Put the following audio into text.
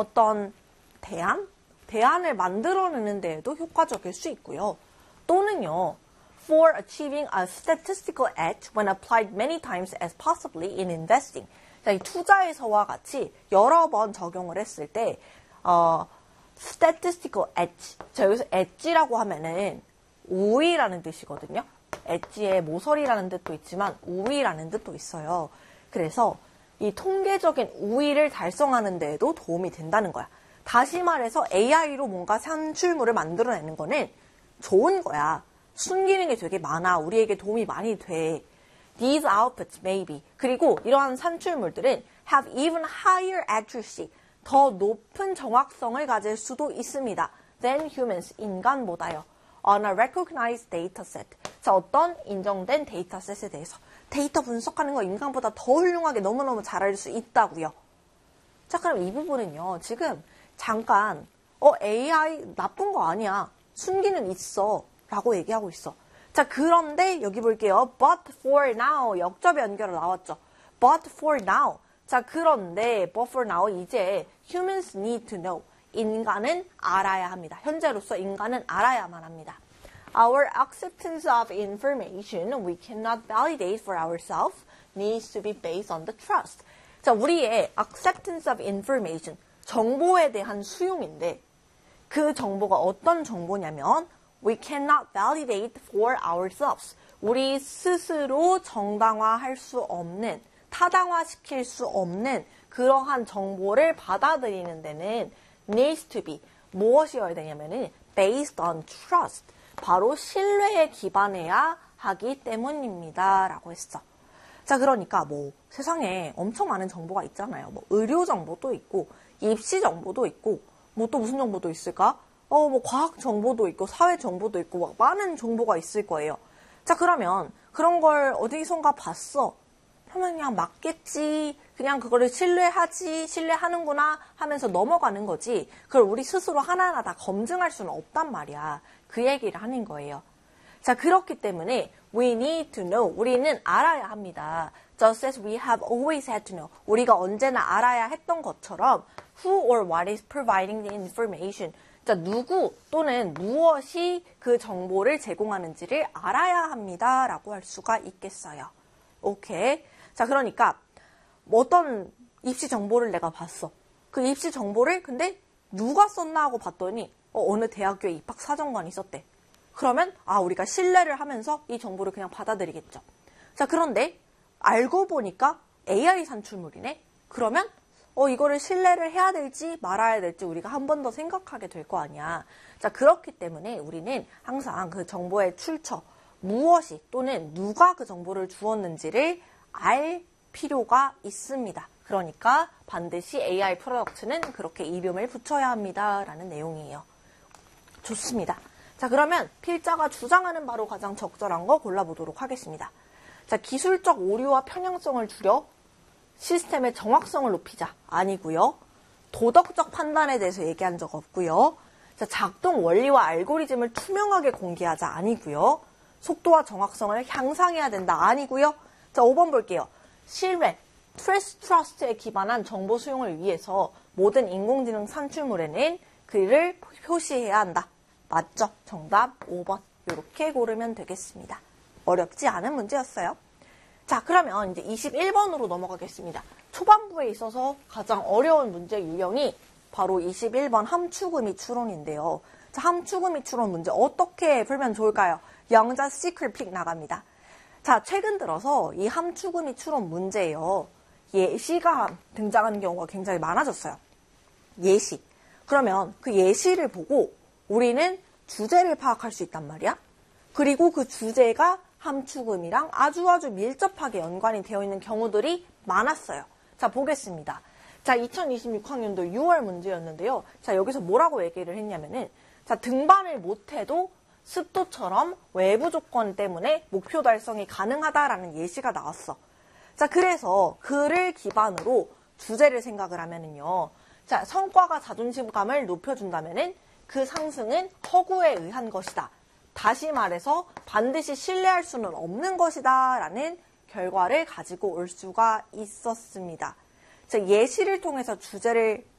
어떤 대안을 만들어내는 데에도 효과적일 수 있고요. 또는요, for achieving a statistical edge when applied many times as possibly in investing. 자, 이 투자에서와 같이 여러 번 적용을 했을 때, statistical edge. 자, 여기서 edge라고 하면은 우위라는 뜻이거든요. edge에 모서리라는 뜻도 있지만 우위라는 뜻도 있어요. 그래서 이 통계적인 우위를 달성하는 데에도 도움이 된다는 거야. 다시 말해서 AI로 뭔가 산출물을 만들어내는 거는 좋은 거야. 순기능이 게 되게 많아. 우리에게 도움이 많이 돼. These outputs may be. 그리고 이러한 산출물들은 have even higher accuracy. 더 높은 정확성을 가질 수도 있습니다. than humans. 인간보다요. on a recognized dataset. 자, 어떤 인정된 데이터셋에 대해서. 데이터 분석하는 거 인간보다 더 훌륭하게 너무너무 잘할 수 있다고요. 자, 그럼 이 부분은요. 지금 잠깐 AI 나쁜 거 아니야. 순기능 있어. 라고 얘기하고 있어. 자, 그런데 여기 볼게요. But for now. 역접 연결로 나왔죠. But for now. 자, 그런데 but for now 이제 humans need to know. 인간은 알아야 합니다. 현재로서 인간은 알아야만 합니다. Our acceptance of information we cannot validate for ourselves needs to be based on the trust. 자, 우리의 acceptance of information, 정보에 대한 수용인데 그 정보가 어떤 정보냐면 we cannot validate for ourselves. 우리 스스로 정당화할 수 없는, 타당화시킬 수 없는 그러한 정보를 받아들이는 데는 needs to be 무엇이어야 되냐면은 based on trust. 바로 신뢰에 기반해야 하기 때문입니다. 라고 했어. 자, 그러니까 뭐 세상에 엄청 많은 정보가 있잖아요. 뭐 의료 정보도 있고 입시 정보도 있고 뭐 또 무슨 정보도 있을까? 뭐 과학 정보도 있고 사회 정보도 있고 막 많은 정보가 있을 거예요. 자, 그러면 그런 걸 어디선가 봤어. 그러면 그냥 맞겠지. 그냥 그거를 신뢰하는구나 하면서 넘어가는 거지. 그걸 우리 스스로 하나하나 다 검증할 수는 없단 말이야. 그 얘기를 하는 거예요. 자, 그렇기 때문에 we need to know. 우리는 알아야 합니다. Just as we have always had to know. 우리가 언제나 알아야 했던 것처럼 who or what is providing the information. 자, 누구 또는 무엇이 그 정보를 제공하는지를 알아야 합니다. 라고 할 수가 있겠어요. 오케이. 자, 그러니까 어떤 입시 정보를 내가 봤어. 그 입시 정보를 근데 누가 썼나 하고 봤더니 어느 대학교에 입학사정관이 썼대. 그러면 우리가 신뢰를 하면서 이 정보를 그냥 받아들이겠죠. 자, 그런데 알고 보니까 AI 산출물이네. 그러면 이거를 신뢰를 해야 될지 말아야 될지 우리가 한 번 더 생각하게 될 거 아니야. 자, 그렇기 때문에 우리는 항상 그 정보의 출처, 무엇이 또는 누가 그 정보를 주었는지를 알 필요가 있습니다. 그러니까 반드시 AI 프로덕트는 그렇게 이름을 붙여야 합니다. 라는 내용이에요. 좋습니다. 자, 그러면 필자가 주장하는 바로 가장 적절한 거 골라보도록 하겠습니다. 자, 기술적 오류와 편향성을 줄여 시스템의 정확성을 높이자. 아니고요. 도덕적 판단에 대해서 얘기한 적 없고요. 자, 작동 원리와 알고리즘을 투명하게 공개하자. 아니고요. 속도와 정확성을 향상해야 된다. 아니고요. 자, 5번 볼게요. 신뢰, 트러스트에 기반한 정보 수용을 위해서 모든 인공지능 산출물에는 글을 표시해야 한다. 맞죠? 정답 5번. 이렇게 고르면 되겠습니다. 어렵지 않은 문제였어요. 자, 그러면 이제 21번으로 넘어가겠습니다. 초반부에 있어서 가장 어려운 문제 유형이 바로 21번 함축음이 추론인데요. 자, 함축음이 추론 문제 어떻게 풀면 좋을까요? 영자 시크릿 픽 나갑니다. 자, 최근 들어서 이 함축음이 추론 문제예요. 예시가 등장하는 경우가 굉장히 많아졌어요. 예시. 그러면 그 예시를 보고 우리는 주제를 파악할 수 있단 말이야. 그리고 그 주제가 함축음이랑 아주 밀접하게 연관이 되어 있는 경우들이 많았어요. 자, 보겠습니다. 자, 2026학년도 6월 문제였는데요. 자, 여기서 뭐라고 얘기를 했냐면은, 자, 등반을 못해도 습도처럼 외부 조건 때문에 목표 달성이 가능하다라는 예시가 나왔어. 자, 그래서 그를 기반으로 주제를 생각을 하면은요. 자, 성과가 자존심감을 높여준다면은 그 상승은 허구에 의한 것이다. 다시 말해서 반드시 신뢰할 수는 없는 것이다 라는 결과를 가지고 올 수가 있었습니다. 자, 예시를 통해서 주제를